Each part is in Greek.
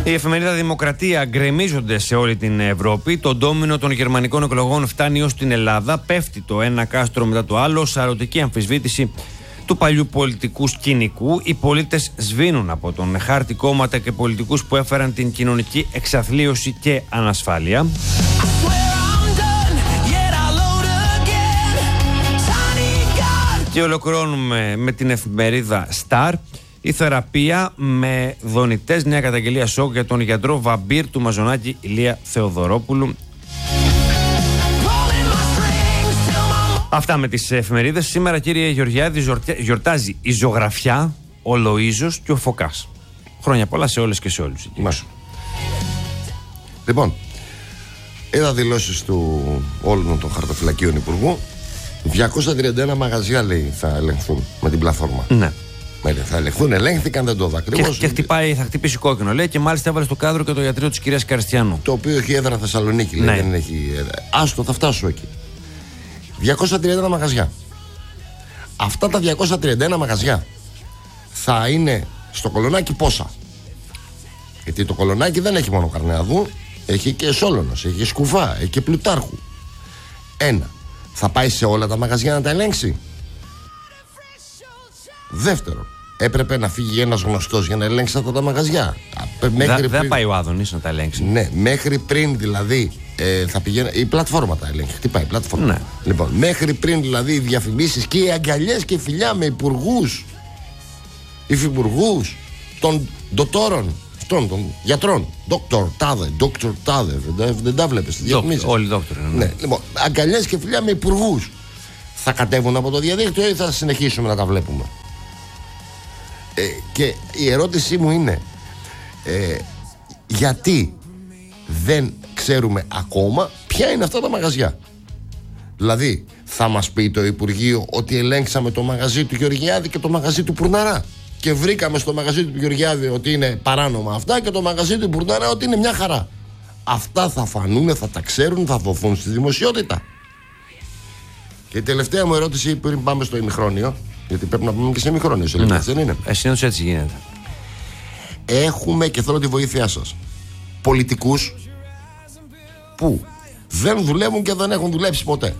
Η εφημερίδα Δημοκρατία γκρεμίζονται σε όλη την Ευρώπη. Το ντόμινο των γερμανικών εκλογών φτάνει ως την Ελλάδα. Πέφτει το ένα κάστρο μετά το άλλο. Σαρωτική αμφισβήτηση του παλιού πολιτικού σκηνικού. Οι πολίτες σβήνουν από τον χάρτη κόμματα και πολιτικούς που έφεραν την κοινωνική εξαθλίωση και ανασφάλεια. Και ολοκληρώνουμε με την εφημερίδα Star. Η θεραπεία με δονητές, νέα καταγγελία σοκ για τον γιατρό βαμπύρ του Μαζονάκη Ηλία Θεοδωρόπουλου. Αυτά με τις εφημερίδες. Σήμερα, κύριε Γεωργιάδη, γιορτάζει η Ζωγραφιά, ο Λοΐζος και ο Φωκάς. Χρόνια πολλά σε όλες και σε όλους. Λοιπόν, είδα δηλώσεις του όλων των χαρτοφυλακίων υπουργού. 231 μαγαζιά, λέει, θα ελεγχθούν με την πλατφόρμα. Ναι. Θα ελεγχθούν, ελέγχθηκαν, δεν το είδα ακριβώς. Και θα χτυπήσει κόκκινο, λέει, και μάλιστα έβαλε στο κάδρο και το ιατρείο της κυρίας Καριστιανού. Το οποίο έχει έδρα Θεσσαλονίκη, λέει, ναι. Δεν έχει. Άστο, θα φτάσω εκεί. 231 μαγαζιά. Αυτά τα 231 μαγαζιά θα είναι στο Κολονάκι πόσα? Γιατί το Κολονάκι δεν έχει μόνο Καρνεαδού, έχει και Σόλωνος, έχει Σκουφά, έχει και Πλουτάρχου. Ένα. Θα πάει σε όλα τα μαγαζιά να τα ελέγξει? Δεύτερον, έπρεπε να φύγει ένας γνωστός για να ελέγξει αυτά τα μαγαζιά. Δεν πάει ο Άδωνης να τα ελέγξει. Ναι, μέχρι πριν δηλαδή θα πηγαίνει. Η πλατφόρμα τα ελέγχει. Χτυπάει η πλατφόρμα. Ναι. Λοιπόν, μέχρι πριν δηλαδή οι διαφημίσεις και οι αγκαλιές και φιλιά με υπουργούς, υφυπουργούς, των ντοτόρων, των γιατρών. Δόκτωρ τάδε. Δεν τα βλέπεις στις διαφημίσεις. Όλοι δόκτωροι. Ναι. Λοιπόν, αγκαλιές και φιλιά με υπουργούς. Θα κατέβουν από το διαδίκτυο ή θα συνεχίσουμε να τα βλέπουμε? Και η ερώτησή μου είναι γιατί δεν ξέρουμε ακόμα ποια είναι αυτά τα μαγαζιά? Δηλαδή θα μας πει το Υπουργείο ότι ελέγξαμε το μαγαζί του Γεωργιάδη και το μαγαζί του Πουρναρά και βρήκαμε στο μαγαζί του Γεωργιάδη ότι είναι παράνομα αυτά και το μαγαζί του Πουρναρά ότι είναι μια χαρά? Αυτά θα φανούν, θα τα ξέρουν, θα δοθούν στη δημοσιότητα? Και η τελευταία μου ερώτηση πριν πάμε στο ημιχρόνιο, γιατί πρέπει να πούμε και σε ημιχρόνιο σε λίγο, δεν είναι? Συνήθως έτσι γίνεται. Έχουμε, και θέλω τη βοήθειά σας, πολιτικούς που δεν δουλεύουν και δεν έχουν δουλέψει ποτέ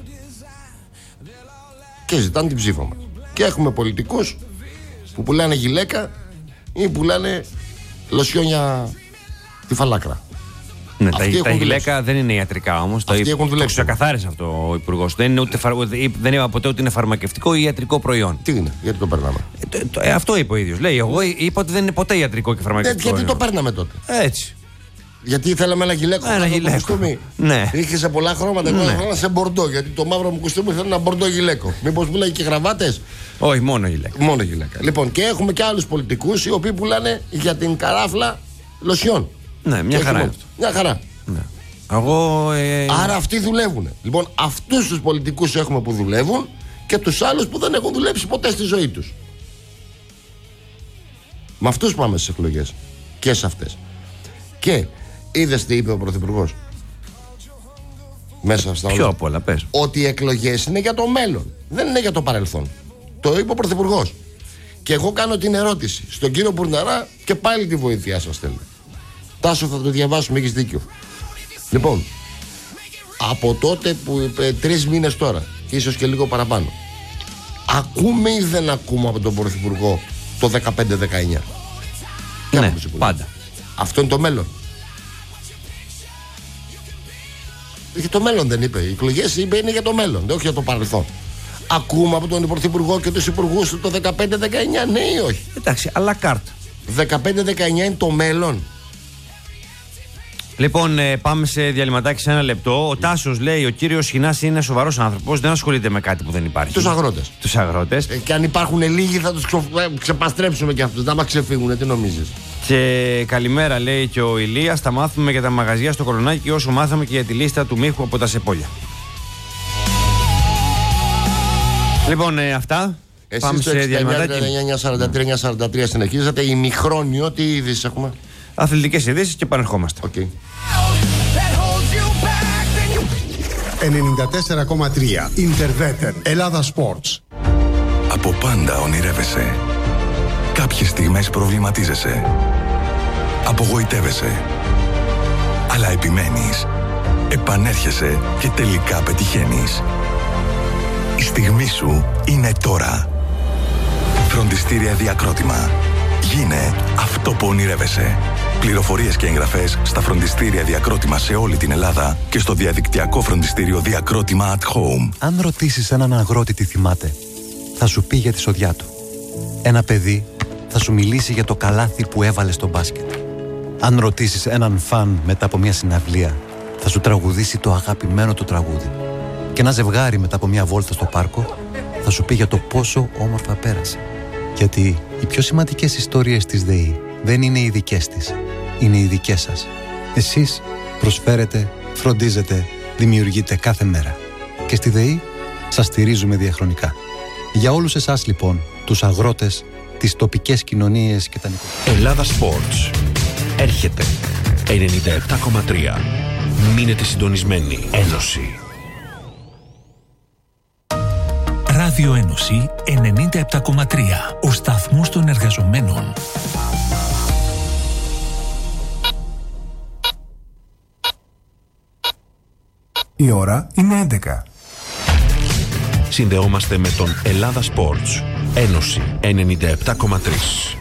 και ζητάνε την ψήφα μας. Και έχουμε πολιτικούς που πουλάνε γυλαίκα ή πουλάνε λοσιόν για τη φαλάκρα. Ναι, τα γυλαίκα δεν είναι ιατρικά όμως. Το ξεκαθάρισε αυτό ο Υπουργός. Δεν είπα ποτέ ότι είναι φαρμακευτικό ή ιατρικό προϊόν. Τι είναι, γιατί το περνάμε? Αυτό είπε ο ίδιος. Λέει, εγώ είπα ότι δεν είναι ποτέ ιατρικό και φαρμακευτικό. Γιατί το παίρναμε τότε? Έτσι. Γιατί θέλαμε ένα γυλαίκο. Ένα γυλαίκο. Ναι. Είχε σε πολλά χρώματα. Εγώ ήθελα σε μπορντό. Γιατί το μαύρο μου κουστούμι θέλει ένα μπορντό γυλαίκο. Μήπως πουλάει και γραβάτες? Όχι, μόνο γυλαίκα. Μόνο γυλαίκα. Λοιπόν, και έχουμε και άλλους πολιτικούς οι οποίοι πουλάνε για την καράφλα λοσιόν. Ναι, μια χαρά είναι αυτό. Μια χαρά. Ναι. Άρα αυτοί δουλεύουν. Λοιπόν, αυτούς τους πολιτικούς έχουμε που δουλεύουν και τους άλλους που δεν έχουν δουλέψει ποτέ στη ζωή τους. Με αυτούς πάμε στις εκλογές. Και σε αυτές. Και είδες τι είπε ο Πρωθυπουργός? Μέσα στα Πιο απ' όλα, πες. Ότι οι εκλογές είναι για το μέλλον, δεν είναι για το παρελθόν. Το είπε ο Πρωθυπουργός. Και εγώ κάνω την ερώτηση στον κύριο Πουρναρά και πάλι τη βοήθειά σας θέλω. Τάσο, θα το διαβάσουμε, έχεις δίκιο. Λοιπόν, από τότε που είπε 3 μήνες τώρα, ίσως και λίγο παραπάνω, ακούμε ή δεν ακούμε από τον Πρωθυπουργό το 15-19? Ναι, πάντα. Αυτό είναι το μέλλον. Για το μέλλον δεν είπε. Οι εκλογές είπε είναι για το μέλλον, όχι για το παρελθόν. Ακούμε από τον Πρωθυπουργό και τους υπουργούς του το 15-19, ναι ή όχι? Εντάξει, αλλά κάρτ. 15-19 είναι το μέλλον. Λοιπόν, πάμε σε διαλυματάκι σε 1 λεπτό. Ο Τάσος λέει: ο κύριος Σχοινάς είναι σοβαρός άνθρωπος, δεν ασχολείται με κάτι που δεν υπάρχει. Τους αγρότες. Και αν υπάρχουν λίγοι θα τους ξεπαστρέψουμε και αυτούς. Να μας ξεφύγουν, τι νομίζεις? Και καλημέρα, λέει και ο Ηλίας. Θα μάθουμε για τα μαγαζιά στο Κολονάκι και όσο μάθαμε και για τη λίστα του Μίχου από τα Σεπόλια. Λοιπόν, αυτά. Εσείς πάμε το σε διαλυματάκι. 943-943 συνεχίζετε. Ημιχρόνιο, τι ειδήσεις έχουμε? Αθλητικές ειδήσεις και επανερχόμαστε. Okay. 94,3 Ιντερβέτερ Ελλάδα Sports. Από πάντα ονειρεύεσαι. Κάποιες στιγμές προβληματίζεσαι. Από απογοητεύεσαι. Αλλά επιμένεις, επανέρχεσαι και τελικά πετυχαίνεις. Η στιγμή σου είναι τώρα. Φροντιστήρια Διακρότημα. Γίνε αυτό που ονειρεύεσαι. Πληροφορίες και εγγραφές στα φροντιστήρια Διακρότημα σε όλη την Ελλάδα και στο διαδικτυακό φροντιστήριο Διακρότημα at Home. Αν ρωτήσεις έναν αγρότη τι θυμάται, θα σου πει για τη σοδιά του. Ένα παιδί θα σου μιλήσει για το καλάθι που έβαλε στο μπάσκετ. Αν ρωτήσεις έναν φαν μετά από μια συναυλία, θα σου τραγουδήσει το αγαπημένο του τραγούδι. Και ένα ζευγάρι μετά από μια βόλτα στο πάρκο θα σου πει για το πόσο όμορφα πέρασε. Γιατί οι πιο σημαντικές ιστορίες της ΔΕΗ δεν είναι οι δικές της, είναι οι δικές σας. Εσείς προσφέρετε, φροντίζετε, δημιουργείτε κάθε μέρα. Και στη ΔΕΗ σας στηρίζουμε διαχρονικά. Για όλους εσάς λοιπόν, τους αγρότες, τις τοπικές κοινωνίες και τα νοικοκυριά. Ελλάδα Sports. Έρχεται 97,3. Μείνετε συντονισμένοι. Ένωση. Ράδιο Ένωση 97,3. Ο σταθμός των εργαζομένων. Η ώρα είναι 11. Συνδεόμαστε με τον Ελλάδα Sports. Ένωση 97,3.